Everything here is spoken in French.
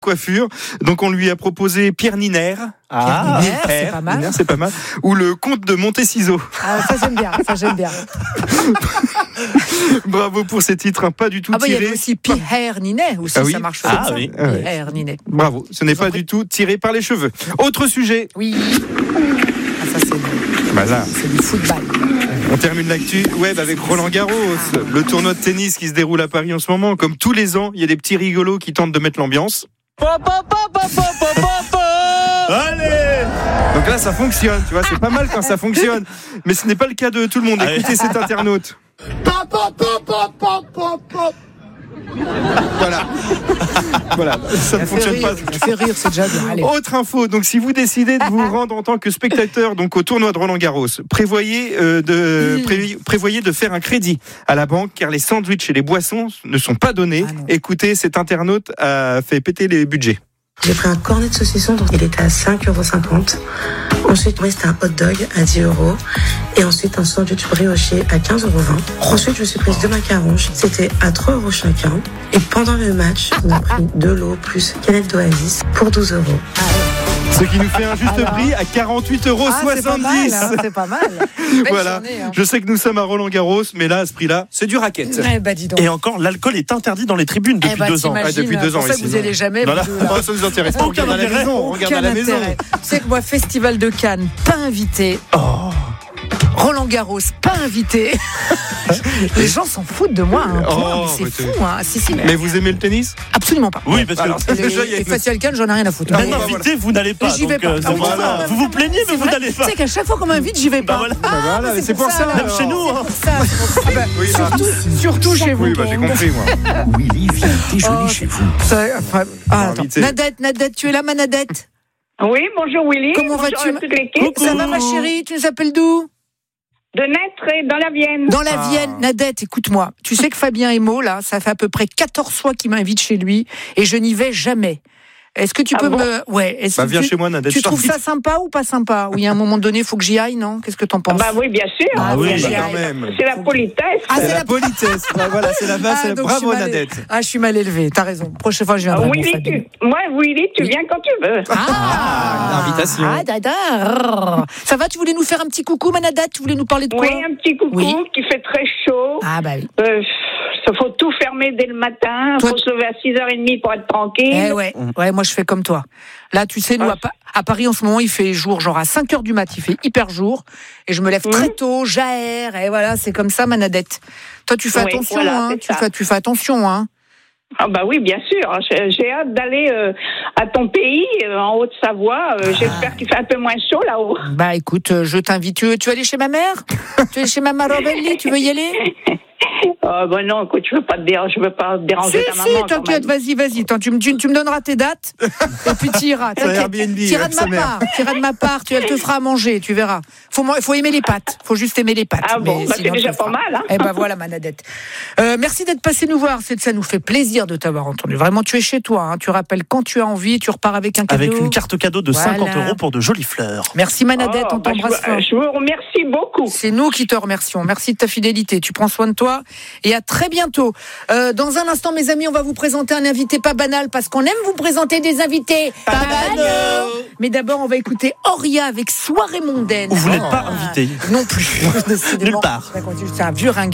coiffure. Donc on lui a proposé Pierre Niners. C'est pas mal. Niners, c'est pas mal. Ou le comte de Monteciseau. Ah, ça j'aime bien. Bravo pour ces titres, pas du tout Il y tirés. avait aussi Pierre Ninet aussi, ça marche comme ça. Oui. Pierre Ninet. Bravo, ce n'est pas du tout tiré par les cheveux. Autre sujet. Oui. Ça c'est du football. On termine l'actu web avec Roland Garros, le tournoi de tennis qui se déroule à Paris en ce moment. Comme tous les ans, il y a des petits rigolos qui tentent de mettre l'ambiance. Allez! Donc là, ça fonctionne, tu vois, c'est pas mal quand ça fonctionne. Mais ce n'est pas le cas de tout le monde. Écoutez cet internaute. Voilà, ça ne fonctionne pas. Ça fait rire, c'est déjà bien. Allez. Autre info, donc si vous décidez de vous rendre en tant que spectateur donc au tournoi de Roland Garros, prévoyez de faire un crédit à la banque car les sandwichs et les boissons ne sont pas donnés. Écoutez, cet internaute a fait péter les budgets. J'ai pris un cornet de saucisson, donc il était à 5,50 €. Ensuite, c'était un hot dog à 10 €. Et ensuite, un sandwich brioché à 15,20 €. Ensuite, je me suis prise 2 macarons. C'était à 3 € chacun. Et pendant le match, on a pris de l'eau plus canette d'Oasis pour 12 €. Ce qui nous fait un juste prix à 48,70 €. C'est pas mal. Voilà. Journée, hein. Je sais que nous sommes à Roland Garros, mais là, à ce prix-là, c'est du racket. Dis donc. Et encore, l'alcool est interdit dans les tribunes depuis 2 ans. Depuis 2 ans pour ça ici. que vous allez jamais. Voilà. Ça nous intéresse pas. On regarde à la maison. On regarde à la maison. Tu sais que moi, Festival de Cannes, pas invité. Roland Garros, pas invité. Les gens s'en foutent de moi. Mais c'est fou. Si. Mais vous aimez le tennis ? Absolument pas. Oui, parce que Alors, Et Festival Cannes, j'en ai rien à foutre. même invité, vous n'allez pas. J'y vais pas. Vous vous plaignez, mais vous n'allez pas. Tu sais qu'à chaque fois qu'on m'invite, j'y vais pas. Voilà, c'est pour ça. Même chez nous. Surtout chez vous. Oui, j'ai compris, moi. Willy vient déjeuner chez vous. Attends. Nadette, tu es là, ma Nadette ? Oui, bonjour Willy. Comment bonjour vas-tu à toute l'équipe. Ça va, ma chérie ? Tu nous appelles d'où ? De Naître et dans la Vienne. Dans la Vienne. Nadette, écoute-moi. Tu sais que Fabien Emo, là, ça fait à peu près 14 fois qu'il m'invite chez lui et je n'y vais jamais. Est-ce que tu peux me... Ouais. Viens chez moi, Nadette. Tu trouves ça sympa ou pas sympa ? Oui, à un moment donné, il faut que j'y aille, non ? Qu'est-ce que t'en penses ? Oui, bien sûr. Oui, j'y quand aille. même. C'est la politesse. C'est la politesse. Voilà, c'est la base. donc Bravo, je suis mal Nadette. je suis mal élevée. T'as raison. Prochaine fois, je viendrai. Willy, tu viens quand tu veux. L'invitation. Dada. Ça va, tu voulais nous faire un petit coucou, ma Nadette ? Tu voulais nous parler de quoi ? Oui, un petit coucou qui fait très chaud. Oui. Il faut tout fermer dès le matin. Il faut se lever à 6h30 pour être tranquille. Ouais, moi je fais comme toi. Là, tu sais, nous, à Paris, en ce moment, il fait jour, genre à 5h du mat, il fait hyper jour. Et je me lève très tôt, j'aère, et voilà, c'est comme ça, ma Nadette. Toi, tu fais attention, tu fais attention, hein. Oui, bien sûr. J'ai hâte d'aller à ton pays, en Haute-Savoie. J'espère qu'il fait un peu moins chaud là-haut. Écoute, je t'invite. Tu veux aller chez ma mère ? Tu veux aller chez Maman Robelli ? Tu veux y aller ? Non, écoute, je veux pas déranger ta maman. T'inquiète, vas-y. Tu me donneras tes dates et puis tu iras. Tu iras de ma part. Elle te fera à manger, tu verras. Faut aimer les pâtes. Faut juste aimer les pâtes. C'est déjà pas mal. Hein. Voilà, ma Nadette. Merci d'être passé nous voir. Ça nous fait plaisir de t'avoir entendu. Vraiment, tu es chez toi. Hein. Tu rappelles quand tu as envie. Tu repars avec un cadeau. Avec une carte cadeau de 50 € pour de jolies fleurs. Merci, ma Nadette. On t'embrasse fort. Je vous remercie beaucoup. C'est nous qui te remercions. Merci de ta fidélité. Tu prends soin de toi. Et à très bientôt. Dans un instant, mes amis, on va vous présenter un invité pas banal parce qu'on aime vous présenter des invités pas banals. Mais d'abord, on va écouter Auria avec Soirée mondaine. Vous n'êtes pas invité. Non plus. Nulle part. C'est un vieux ringard.